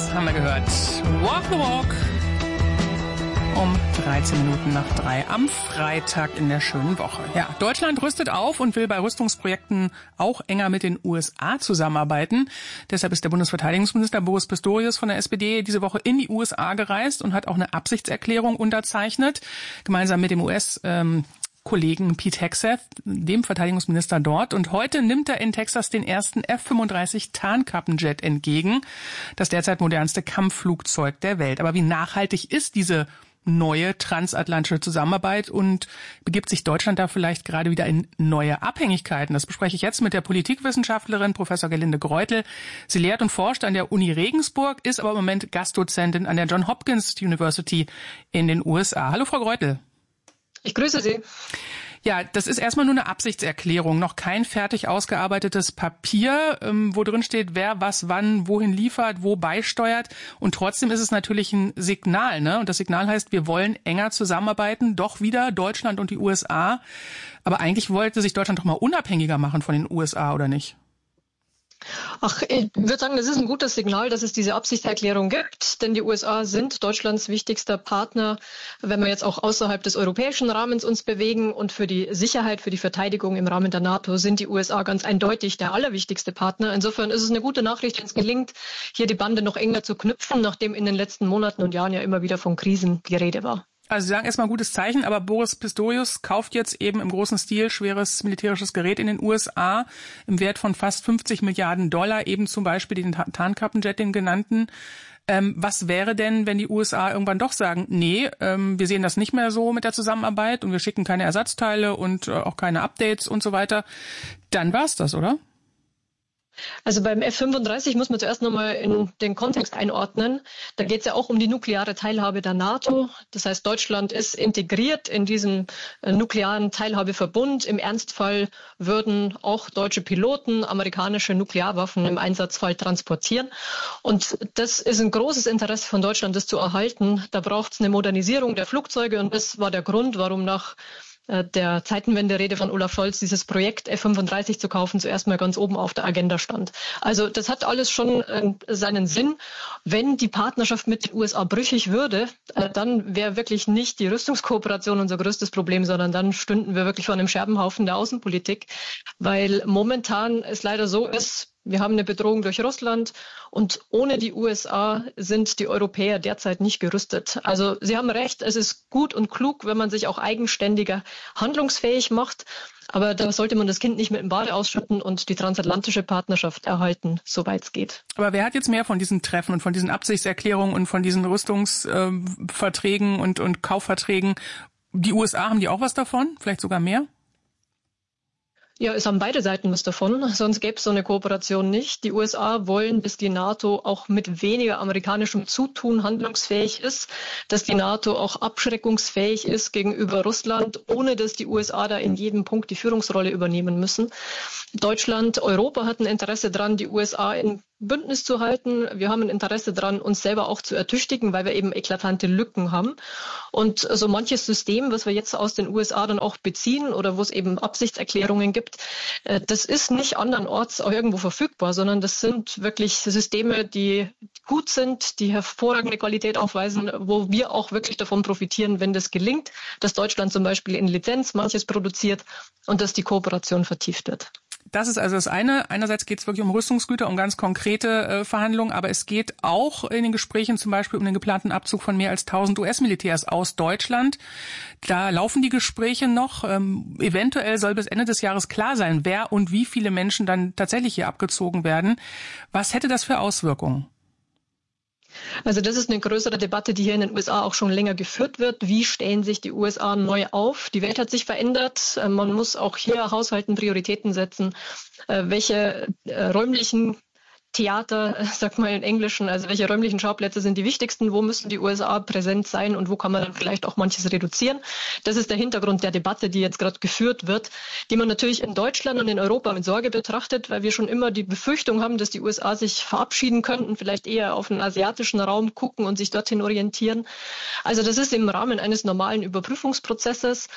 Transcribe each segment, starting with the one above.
haben wir gehört. Walk the Walk. Um 13 Minuten nach 3 am Freitag in der schönen Woche. Ja, Deutschland rüstet auf und will bei Rüstungsprojekten auch enger mit den USA zusammenarbeiten. Deshalb ist der Bundesverteidigungsminister Boris Pistorius von der SPD diese Woche in die USA gereist und hat auch eine Absichtserklärung unterzeichnet, gemeinsam mit dem Kollegen Pete Hegseth, dem Verteidigungsminister dort. Und heute nimmt er in Texas den ersten F-35 Tarnkappenjet entgegen, das derzeit modernste Kampfflugzeug der Welt. Aber wie nachhaltig ist diese neue transatlantische Zusammenarbeit und begibt sich Deutschland da vielleicht gerade wieder in neue Abhängigkeiten? Das bespreche ich jetzt mit der Politikwissenschaftlerin Professor Gerlinde Greutel. Sie lehrt und forscht an der Uni Regensburg, ist aber im Moment Gastdozentin an der Johns Hopkins University in den USA. Hallo, Frau Greutel. Ich grüße Sie. Ja, das ist erstmal nur eine Absichtserklärung, noch kein fertig ausgearbeitetes Papier, wo drin steht, wer was wann wohin liefert, wo beisteuert. Und trotzdem ist es natürlich ein Signal, ne? Und das Signal heißt, wir wollen enger zusammenarbeiten, doch wieder Deutschland und die USA. Aber eigentlich wollte sich Deutschland doch mal unabhängiger machen von den USA, oder nicht? Ach, ich würde sagen, das ist ein gutes Signal, dass es diese Absichtserklärung gibt, denn die USA sind Deutschlands wichtigster Partner, wenn wir jetzt auch außerhalb des europäischen Rahmens uns bewegen, und für die Sicherheit, für die Verteidigung im Rahmen der NATO sind die USA ganz eindeutig der allerwichtigste Partner. Insofern ist es eine gute Nachricht, wenn es gelingt, hier die Bande noch enger zu knüpfen, nachdem in den letzten Monaten und Jahren ja immer wieder von Krisen die Rede war. Also Sie sagen erstmal gutes Zeichen, aber Boris Pistorius kauft jetzt eben im großen Stil schweres militärisches Gerät in den USA im Wert von fast 50 Milliarden $, eben zum Beispiel den Tarnkappenjet, den genannten. Was wäre denn, wenn die USA irgendwann doch sagen, nee, wir sehen das nicht mehr so mit der Zusammenarbeit und wir schicken keine Ersatzteile und auch keine Updates und so weiter? Dann war's das, oder? Also beim F-35 muss man zuerst nochmal in den Kontext einordnen. Da geht es ja auch um die nukleare Teilhabe der NATO. Das heißt, Deutschland ist integriert in diesem nuklearen Teilhabeverbund. Im Ernstfall würden auch deutsche Piloten amerikanische Nuklearwaffen im Einsatzfall transportieren. Und das ist ein großes Interesse von Deutschland, das zu erhalten. Da braucht es eine Modernisierung der Flugzeuge, und das war der Grund, warum nach der Zeitenwende-Rede von Olaf Scholz dieses Projekt F-35 zu kaufen zuerst mal ganz oben auf der Agenda stand. Also das hat alles schon seinen Sinn. Wenn die Partnerschaft mit den USA brüchig würde, dann wäre wirklich nicht die Rüstungskooperation unser größtes Problem, sondern dann stünden wir wirklich vor einem Scherbenhaufen der Außenpolitik, weil momentan es leider so ist, wir haben eine Bedrohung durch Russland, und ohne die USA sind die Europäer derzeit nicht gerüstet. Also Sie haben recht, es ist gut und klug, wenn man sich auch eigenständiger handlungsfähig macht. Aber da sollte man das Kind nicht mit dem Bade ausschütten und die transatlantische Partnerschaft erhalten, soweit es geht. Aber wer hat jetzt mehr von diesen Treffen und von diesen Absichtserklärungen und von diesen Rüstungsverträgen und Kaufverträgen? Die USA, haben die auch was davon? Vielleicht sogar mehr? Ja, es haben beide Seiten was davon, sonst gäbe es so eine Kooperation nicht. Die USA wollen, dass die NATO auch mit weniger amerikanischem Zutun handlungsfähig ist, dass die NATO auch abschreckungsfähig ist gegenüber Russland, ohne dass die USA da in jedem Punkt die Führungsrolle übernehmen müssen. Deutschland, Europa hat ein Interesse daran, die USA in Bündnis zu halten. Wir haben ein Interesse daran, uns selber auch zu ertüchtigen, weil wir eben eklatante Lücken haben. Und so manches System, was wir jetzt aus den USA dann auch beziehen oder wo es eben Absichtserklärungen gibt, das ist nicht andernorts auch irgendwo verfügbar, sondern das sind wirklich Systeme, die gut sind, die hervorragende Qualität aufweisen, wo wir auch wirklich davon profitieren, wenn das gelingt, dass Deutschland zum Beispiel in Lizenz manches produziert und dass die Kooperation vertieft wird. Das ist also das eine. Einerseits geht es wirklich um Rüstungsgüter, um ganz konkrete Verhandlungen, aber es geht auch in den Gesprächen zum Beispiel um den geplanten Abzug von mehr als 1000 US-Militärs aus Deutschland. Da laufen die Gespräche noch. Eventuell soll bis Ende des Jahres klar sein, wer und wie viele Menschen dann tatsächlich hier abgezogen werden. Was hätte das für Auswirkungen? Also das ist eine größere Debatte, die hier in den USA auch schon länger geführt wird. Wie stellen sich die USA neu auf? Die Welt hat sich verändert. Man muss auch hier haushalten, Prioritäten setzen. Welche räumlichen Theater, sagt man im Englischen, also welche räumlichen Schauplätze sind die wichtigsten, wo müssen die USA präsent sein und wo kann man dann vielleicht auch manches reduzieren. Das ist der Hintergrund der Debatte, die jetzt gerade geführt wird, die man natürlich in Deutschland und in Europa mit Sorge betrachtet, weil wir schon immer die Befürchtung haben, dass die USA sich verabschieden könnten, vielleicht eher auf den asiatischen Raum gucken und sich dorthin orientieren. Also das ist im Rahmen eines normalen Überprüfungsprozesses.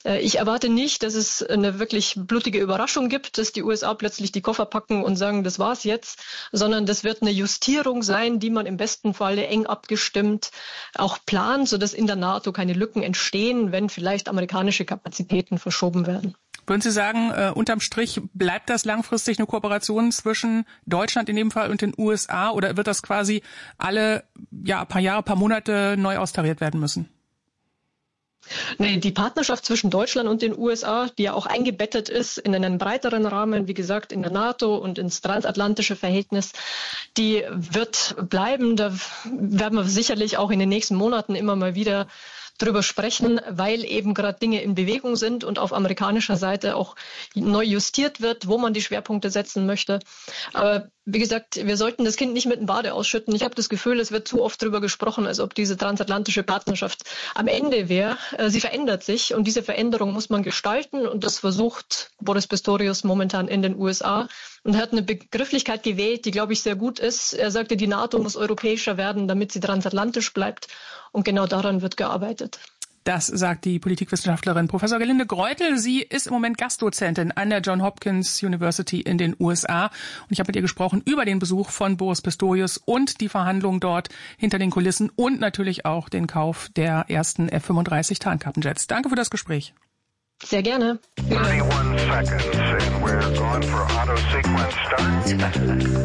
Ich erwarte nicht, dass es eine wirklich blutige Überraschung gibt, dass die USA plötzlich die Koffer packen und sagen, das war's jetzt, sondern das wird eine Justierung sein, die man im besten Falle eng abgestimmt auch plant, sodass in der NATO keine Lücken entstehen, wenn vielleicht amerikanische Kapazitäten verschoben werden. Würden Sie sagen, unterm Strich bleibt das langfristig eine Kooperation zwischen Deutschland in dem Fall und den USA, oder wird das quasi alle paar Jahre, paar Monate neu austariert werden müssen? Nee, die Partnerschaft zwischen Deutschland und den USA, die ja auch eingebettet ist in einen breiteren Rahmen, wie gesagt, in der NATO und ins transatlantische Verhältnis, die wird bleiben. Da werden wir sicherlich auch in den nächsten Monaten immer mal wieder drüber sprechen, weil eben gerade Dinge in Bewegung sind und auf amerikanischer Seite auch neu justiert wird, wo man die Schwerpunkte setzen möchte. Aber wie gesagt, wir sollten das Kind nicht mit dem Bade ausschütten. Ich habe das Gefühl, es wird zu oft drüber gesprochen, als ob diese transatlantische Partnerschaft am Ende wäre. Sie verändert sich und diese Veränderung muss man gestalten und das versucht Boris Pistorius momentan in den USA. Und er hat eine Begrifflichkeit gewählt, die, glaube ich, sehr gut ist. Er sagte, die NATO muss europäischer werden, damit sie transatlantisch bleibt. Und genau daran wird gearbeitet. Das sagt die Politikwissenschaftlerin Professor Gelinde Greutel. Sie ist im Moment Gastdozentin an der Johns Hopkins University in den USA. Und ich habe mit ihr gesprochen über den Besuch von Boris Pistorius und die Verhandlungen dort hinter den Kulissen und natürlich auch den Kauf der ersten F-35 Tarnkappenjets. Danke für das Gespräch. Sehr gerne. 31 seconds and we're going for auto sequence start.